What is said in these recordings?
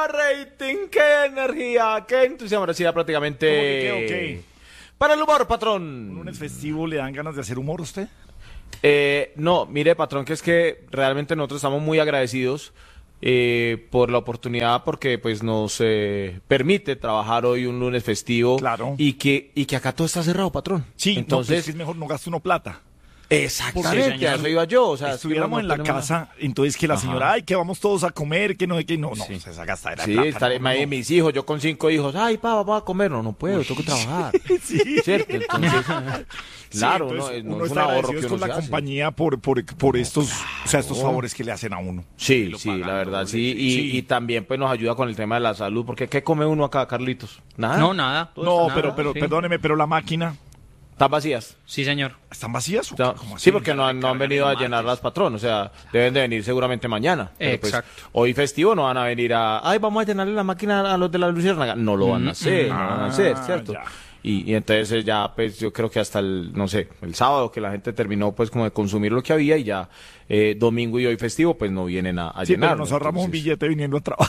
rating, qué energía, qué entusiasmo. Ahora sí, ya prácticamente. ¿Qué? Para el humor, patrón. ¿Un lunes festivo le dan ganas de hacer humor a usted? No, mire, patrón, que es que realmente nosotros estamos muy agradecidos por la oportunidad, porque pues nos permite trabajar hoy un lunes festivo. Claro. Y que acá todo está cerrado, patrón. Sí, entonces no, pues es mejor no gaste uno plata. Exactamente, a eso iba yo. O sea, estuviéramos en la casa, entonces que la señora, ay, que vamos todos a comer, que no sé qué, no, Sí. esa gastadera Sí, de plata. estaré, No. mis hijos, yo con 5 hijos, ay, pa, vamos a comer, no puedo, tengo que trabajar. Sí. ¿Cierto? Entonces, claro, entonces no uno es un está ahorro agradecido que con uno la se hace. compañía por estos, o sea, estos favores que le hacen a uno. Sí, la verdad, sí. Y también pues nos ayuda con el tema de la salud, porque ¿qué come uno acá, Carlitos? ¿Nada? No, nada. No, Nada, pero sí. perdóneme, pero la máquina, ¿Están vacías? Sí, señor. ¿están vacías o O sea, cómo así? sí, porque no han venido a llenarlas, patrón. O sea, deben de venir seguramente mañana. Pero, pues, Exacto. hoy festivo no van a venir ay, vamos a llenarle la máquina a los de la Luciérnaga. No lo van a hacer, no lo van a hacer, ¿cierto? Ya. Y entonces ya, pues, yo creo que hasta no sé, el sábado que la gente terminó, pues, como de consumir lo que había y ya domingo y hoy festivo, pues, no vienen a Sí, llenar. pero nos ahorramos un billete viniendo a trabajar.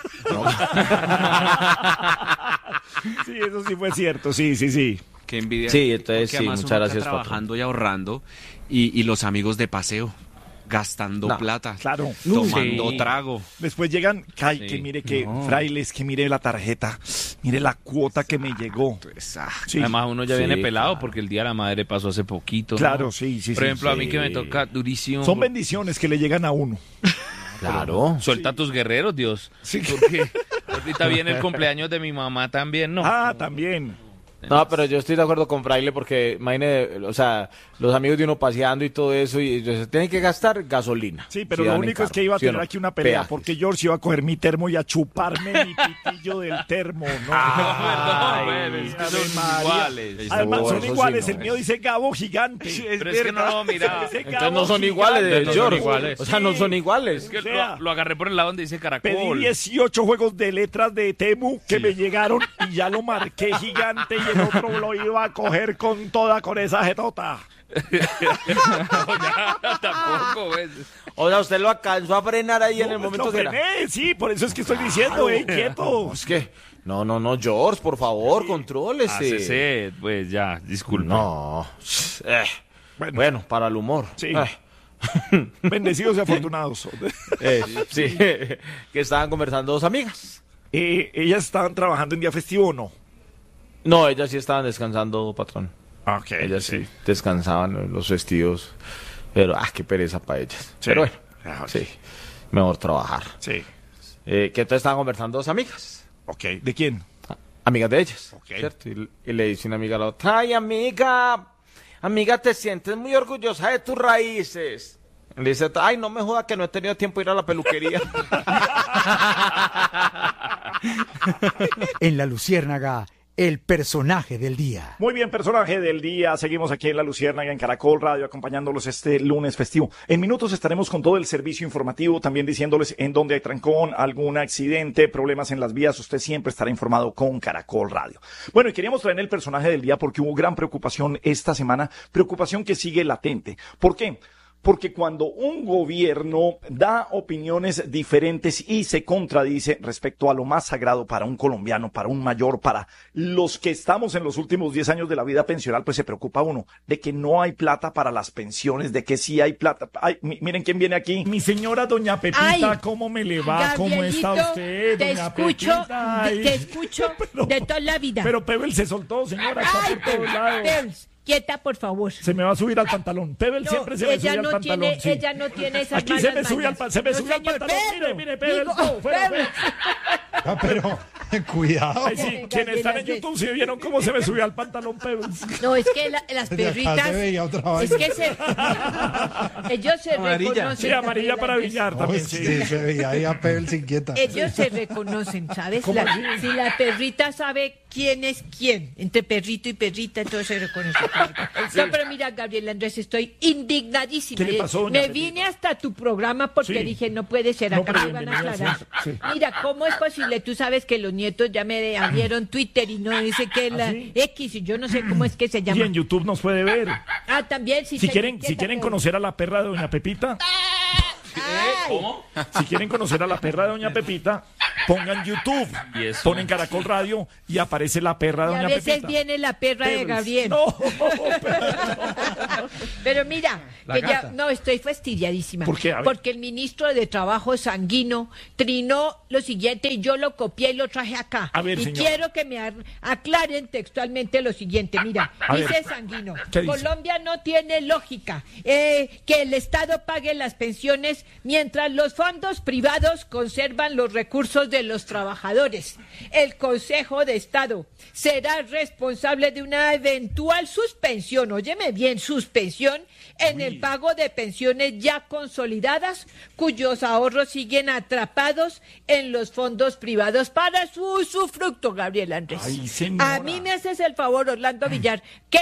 Sí, eso sí fue cierto, sí. Qué envidia. Sí, entonces Porque sí, además muchas uno acá gracias, trabajando y ahorrando y los amigos de paseo gastando No, plata, claro. tomando Sí. trago. Después llegan, Sí. que mire que, frailes, que mire la tarjeta, mire la cuota que me llegó. Sí. Además uno ya Sí, viene pelado claro. porque el Día de la Madre pasó hace poquito, ¿no? Claro, sí. Por ejemplo, a sí. mí que me toca durísimo. Son bendiciones que le llegan a uno. Claro. Suelta a tus guerreros, Dios. Sí. Porque ahorita viene el cumpleaños de mi mamá también, ¿no? Ah, también. No, pero yo estoy de acuerdo con Fraile porque, imagínate, o sea, los amigos de uno paseando y todo eso, y se tienen que gastar gasolina. Sí, pero Si lo van en único es carro, que iba a ¿sí o tener no? aquí una pelea, Peajes. porque George iba a coger mi termo y a chuparme mi pitillo del termo, ¿no? Perdón, es que Ave son María. iguales. Además, No, son eso sí iguales, no. el mío dice Gabo gigante. Pero es que no lo miraba. Dice Entonces Gabo no son gigante. iguales de No son George. iguales. O sea, no son iguales. Es que O sea, lo agarré por el lado donde dice Pedí caracol. 18 juegos de letras de Temu que me llegaron y ya lo marqué gigante y el otro lo iba a coger con esa jetota. No, ya, tampoco, ¿ves? O sea, usted lo alcanzó a frenar ahí en el Pues momento lo que era. frené, sí, por eso es que estoy diciendo, quieto. Es que, no, George, por favor, contrólese. Hácese, pues ya, disculpe. No. Bueno, para el humor. Sí. Bendecidos y afortunados. Sí, que estaban conversando dos amigas. ¿Ellas estaban trabajando en día festivo o no? No, ellas sí estaban descansando, patrón. Ok. Ellas sí descansaban los festivos. Pero, qué pereza para ellas. Sí. Pero bueno, Ah, sí, mejor trabajar. Sí. Que entonces estaban conversando dos amigas. Ok. ¿De quién? Amigas de ellas. Ok. ¿Cierto? Y le dice una amiga a la otra, ay, amiga, te sientes muy orgullosa de tus raíces. Le dice, ay, no me joda que no he tenido tiempo de ir a la peluquería. En La Luciérnaga, el personaje del día. Muy bien, personaje del día. Seguimos aquí en La Luciérnaga, en Caracol Radio, acompañándolos este lunes festivo. En minutos estaremos con todo el servicio informativo, también diciéndoles en dónde hay trancón, algún accidente, problemas en las vías. Usted siempre estará informado con Caracol Radio. Bueno, y queríamos traer el personaje del día porque hubo gran preocupación esta semana, preocupación que sigue latente. ¿Por qué? Porque cuando un gobierno da opiniones diferentes y se contradice respecto a lo más sagrado para un colombiano, para un mayor, para los que estamos en los últimos 10 años de la vida pensional, pues se preocupa uno de que no hay plata para las pensiones, de que sí hay plata. Ay, miren quién viene aquí. Mi señora doña Pepita, Ay, ¿cómo me le va? ¿Cómo está Gabrielito, usted, te doña escucho, Pepita? Ay. te escucho de toda la vida. Pero Pebble se soltó, señora, está Ay, por todos lados. Pels, quieta, por favor. Se me va a subir al pantalón. Pebble No, siempre se me sube ella al no pantalón. tiene, Sí. ella no tiene esas Aquí se me malas sube al, mañas. se me No, sube al señor, pantalón. Pedro, Mire, Pebble, digo, no, fuera, Pedro. Ah, pero cuidado. Ay, sí, quienes están en YouTube sí vieron cómo se me subió al pantalón, Pebble. No, es que las Desde acá perritas, se veía otra es vaina. que ellos se reconocen. Sí, amarilla para billar también, Oh, sí. sí, se veía ahí a Pebble se inquieta. Ellos se reconocen, ¿sabes? ¿Cómo así? Si la perrita sabe quién es quién, entre perrito y perrita, entonces se reconoce. No, pero mira, Gabriel Andrés, estoy indignadísima. ¿Qué le pasó, doña Me Pepita? vine hasta tu programa porque Sí. dije, no puede ser, No, acá pero me van a bienvenida, aclarar. sí, sí. Mira, ¿cómo es posible? Tú sabes que los nietos ya me abrieron Twitter y no dice que la sí? X, y yo no sé cómo es que se Y llama. en YouTube nos puede ver. Ah, también, sí. Si se quieren etiqueta, conocer a la perra de doña Pepita, Ay, si quieren conocer a la perra de doña Pepita, Pongan YouTube, ¿Y eso? ponen Caracol Radio y aparece la perra de Y a doña veces Pepita. viene la perra de Gabriel. No, Pero mira, La que ya, gata. no, estoy fastidiadísima. ¿Por qué? A ver. Porque el ministro de Trabajo Sanguino trinó lo siguiente y yo lo copié y lo traje acá. A ver, y señor. quiero que me aclaren textualmente lo siguiente. Mira, A dice ver. Sanguino, ¿Qué dice? Colombia no tiene lógica que el Estado pague las pensiones mientras los fondos privados conservan los recursos de los trabajadores. El Consejo de Estado será responsable de una eventual suspensión, óyeme bien, suspensión en el pago de pensiones ya consolidadas, cuyos ahorros siguen atrapados en los fondos privados para su usufructo, Gabriel Andrés. Ay, señora. A mí me haces el favor, Orlando Villar, ¿qué